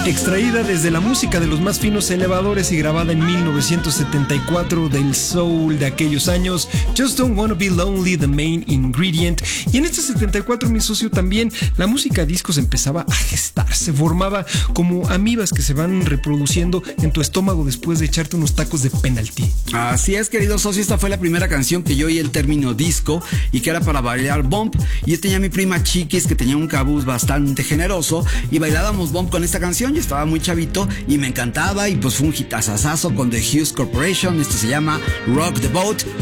Extraída desde la música de los más finos elevadores y grabada en 1974 del soul de aquellos años, Just Don't Wanna Be Lonely, The Main Ingredient. Y en este 74, mi socio, también la música disco se empezaba a gestar, se formaba como amibas que se van reproduciendo en tu estómago después de echarte unos tacos de penalti. Así es, querido socio, esta fue la primera canción que yo oí el término disco y que era para bailar bump. Y yo tenía a mi prima Chiquis, que tenía un cabuz bastante generoso, y bailábamos bump con esta canción. Yo estaba muy chavito y me encantaba, y pues fue un hitazazazo con The Hughes Corporation. Esto se llama Rock the Boat.